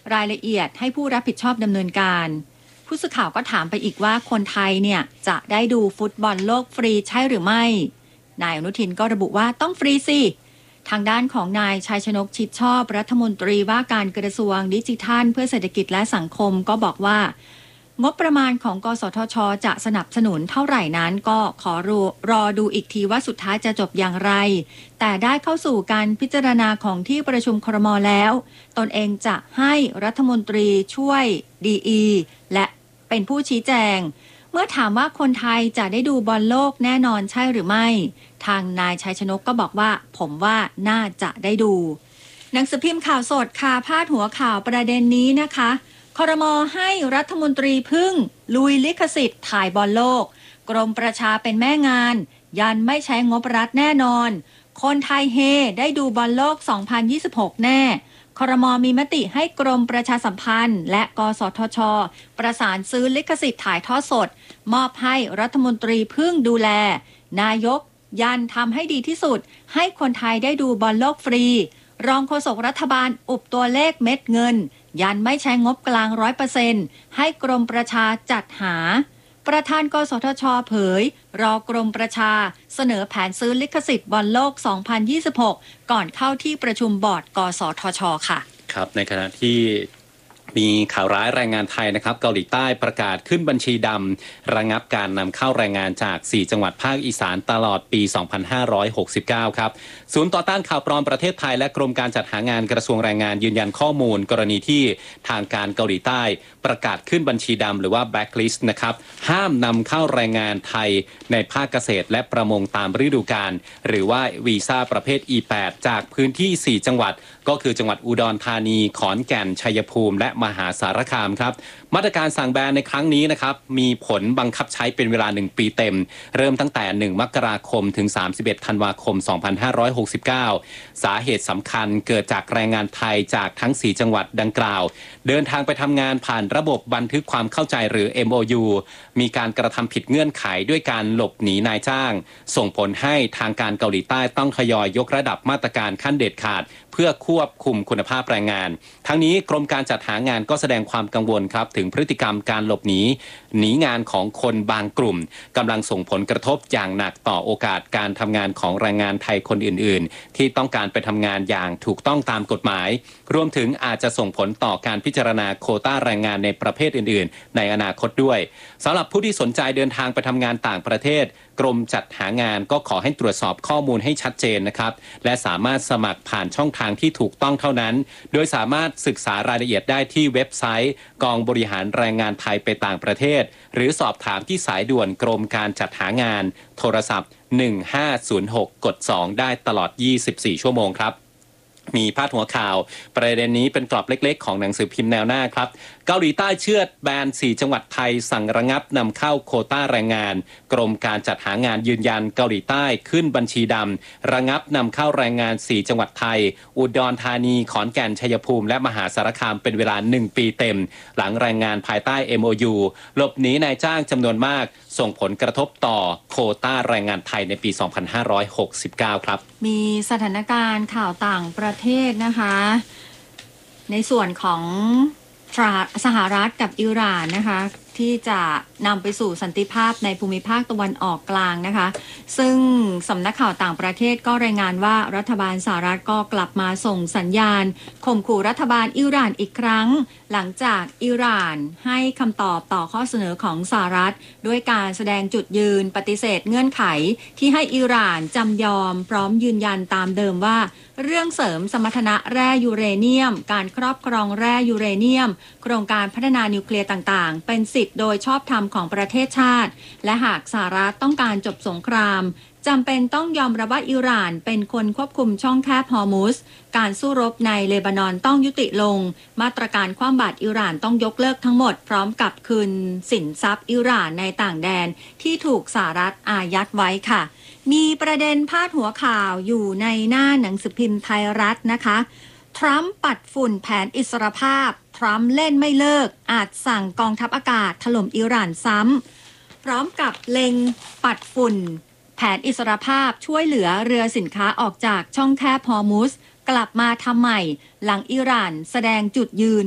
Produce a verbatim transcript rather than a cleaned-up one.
รายละเอียดให้ผู้รับผิดชอบดำเนินการผู้สื่อข่าวก็ถามไปอีกว่าคนไทยเนี่ยจะได้ดูฟุตบอลโลกฟรีใช่หรือไม่นายอนุทินก็ระบุว่าต้องฟรีสิทางด้านของนายชัยชนกชิดชอบรัฐมนตรีว่าการกระทรวงดิจิทัลเพื่อเศรษฐกิจและสังคมก็บอกว่างบประมาณของกสทช.จะสนับสนุนเท่าไหร่นั้นก็ขอรอรอดูอีกทีว่าสุดท้ายจะจบอย่างไรแต่ได้เข้าสู่การพิจารณาของที่ประชุมครม.แล้วตนเองจะให้รัฐมนตรีช่วยดีอีและเป็นผู้ชี้แจงเมื่อถามว่าคนไทยจะได้ดูบอลโลกแน่นอนใช่หรือไม่ทางนายชัยชนกก็บอกว่าผมว่าน่าจะได้ดูหนังสือพิมพ์ข่าวสดค่ะพาดหัวข่าวประเด็นนี้นะคะครม.ให้รัฐมนตรีพึ่งลุยลิขสิทธิ์ถ่ายบอลโลกกรมประชาเป็นแม่งานยันไม่ใช้งบรัฐแน่นอนคนไทยเฮได้ดูบอลโลกสองพันยี่สิบหกแน่ครม.มีมติให้กรมประชาสัมพันธ์และกสทช.ประสานซื้อลิขสิทธิ์ถ่ายทอดสดมอบให้รัฐมนตรีพึ่งดูแลนายกยันทำให้ดีที่สุดให้คนไทยได้ดูบอลโลกฟรีรองโฆษกรัฐบาลอุบตัวเลขเม็ดเงินยันไม่ใช้งบกลาง ร้อยเปอร์เซ็นต์ ให้กรมประชาจัดหาประธานกสทช.เผยรอกรมประชาเสนอแผนซื้อลิขสิทธิ์บอลโลกสองพันยี่สิบหกก่อนเข้าที่ประชุมบอร์ดกสทช.ค่ะครับในขณะที่มีข่าวร้ายแรงงานไทยนะครับเกาหลีใต้ประกาศขึ้นบัญชีดำระงับการนำเข้าแรงงานจากสี่จังหวัดภาคอีสานตลอดปีสองพันห้าร้อยหกสิบเก้าครับศูนย์ต่อต้านข่าวปลอมประเทศไทยและกรมการจัดหางานกระทรวงแรงงานยืนยันข้อมูลกรณีที่ทางการเกาหลีใต้ประกาศขึ้นบัญชีดำหรือว่า blacklist นะครับห้ามนำเข้าแรงงานไทยในภาคเกษตรและประมงตามฤดูกาลหรือว่าวีซ่าประเภท อี แปด จากพื้นที่สี่จังหวัดก็คือจังหวัดอุดรธานีขอนแก่นชัยภูมิและมหาสารคามครับมาตรการสั่งแบนในครั้งนี้นะครับมีผลบังคับใช้เป็นเวลาหนึ่งปีเต็มเริ่มตั้งแต่หนึ่งมกราคมถึงสามสิบเอ็ดธันวาคมสองพันห้าร้อยหกสิบเก้าสาเหตุสำคัญเกิดจากแรงงานไทยจากทั้งสี่จังหวัดดังกล่าวเดินทางไปทำงานผ่านระบบบันทึกความเข้าใจหรือ เอ็ม โอ ยู มีการกระทำผิดเงื่อนไขด้วยการหลบหนีนายจ้างส่งผลให้ทางการเกาหลีใต้ต้องทยอยยกระดับมาตรการขั้นเด็ดขาดเพื่อควบคุมคุณภาพแรงงานทั้งนี้กรมการจัดหางานก็แสดงความกังวลครับถึงพฤติกรรมการหลบหนีหนีงานของคนบางกลุ่มกำลังส่งผลกระทบอย่างหนักต่อโอกาสการทำงานของแรงงานไทยคนอื่นๆที่ต้องการไปทำงานอย่างถูกต้องตามกฎหมายรวมถึงอาจจะส่งผลต่อการพิจารณาโควต้าแรงงานในประเภทอื่นๆในอนาคตด้วยสำหรับผู้ที่สนใจเดินทางไปทำงานต่างประเทศกรมจัดหางานก็ขอให้ตรวจสอบข้อมูลให้ชัดเจนนะครับและสามารถสมัครผ่านช่องทางที่ถูกต้องเท่านั้นโดยสามารถศึกษารายละเอียดได้ที่เว็บไซต์กองบริหารแรงงานไทยไปต่างประเทศหรือสอบถามที่สายด่วนกรมการจัดหางานโทรศัพท์หนึ่งห้าศูนย์หกกดสองได้ตลอดยี่สิบสี่ชั่วโมงครับมีพาดหัวข่าวประเด็นนี้เป็นกรอบเล็กๆของหนังสือพิมพ์แนวหน้าครับเกาหลีใต้เชือดแบนสี่จังหวัดไทยสั่งระงับนำเข้าโควต้าแรงงานกรมการจัดหางานยืนยันเกาหลีใต้ขึ้นบัญชีดำระงับนำเข้าแรงงานสี่จังหวัดไทยอุดรธานีขอนแก่นชัยภูมิและมหาสารคามเป็นเวลาหนึ่งปีเต็มหลังแรงงานภายใต้ เอ็ม โอ ยู หลบหนีนายจ้างจำนวนมากส่งผลกระทบต่อโควต้าแรงงานไทยในปีสองพันห้าร้อยหกสิบเก้าครับมีสถานการณ์ข่าวต่างประเทศนะคะในส่วนของสหรัฐกับอิหร่านนะคะที่จะนำไปสู่สันติภาพในภูมิภาคตะวันออกกลางนะคะซึ่งสำนักข่าวต่างประเทศก็รายงานว่ารัฐบาลสหรัฐก็กลับมาส่งสัญญาณข่มขู่รัฐบาลอิหร่านอีกครั้งหลังจากอิหร่านให้คำตอบต่อข้อเสนอของสหรัฐด้วยการแสดงจุดยืนปฏิเสธเงื่อนไขที่ให้อิหร่านจำยอมพร้อมยืนยันตามเดิมว่าเรื่องเสริมสมรรถนะแร่ยูเรเนียมการครอบครองแร่ยูเรเนียมโครงการพัฒนานิวเคลียร์ต่างๆเป็นสิทธิ์โดยชอบธรรมของประเทศชาติและหากสหรัฐต้องการจบสงครามจำเป็นต้องยอมรับว่าอิหร่านเป็นคนควบคุมช่องแคบฮอร์มุซการสู้รบในเลบานอนต้องยุติลงมาตรการคว่ำบาตรอิหร่านต้องยกเลิกทั้งหมดพร้อมกับคืนสินทรัพย์อิหร่านในต่างแดนที่ถูกสหรัฐอายัดไว้ค่ะมีประเด็นพาดหัวข่าวอยู่ในหน้าหนังสือพิมพ์ไทยรัฐนะคะทรัมป์ปัดฝุ่นแผนอิสรภาพทรัมป์เล่นไม่เลิกอาจสั่งกองทัพอากาศถล่มอิหร่านซ้ำพร้อมกับเล็งปัดฝุ่นแผนอิสรภาพช่วยเหลือเรือสินค้าออกจากช่องแคบฮอร์มุซกลับมาทำใหม่หลังอิหร่านแสดงจุดยืน